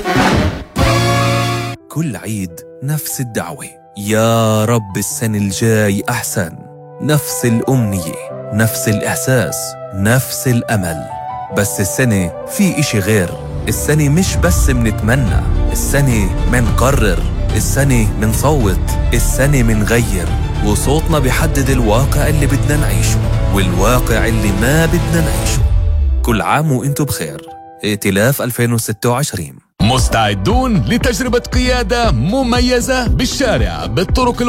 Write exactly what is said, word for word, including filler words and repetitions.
كل عيد نفس الدعوة، يا رب السنة الجاي أحسن. نفس الأمنية، نفس الإحساس، نفس الأمل. بس السنة في إشي غير. السنة مش بس منتمنى، السنة منقرر، السنة منصوت، السنة منغير. وصوتنا بيحدد الواقع اللي بدنا نعيشه والواقع اللي ما بدنا نعيشه. كل عام وانتو بخير. ائتلاف ألفين وستة وعشرين. مستعدون لتجربة قيادة مميزة بالشارع بالطرق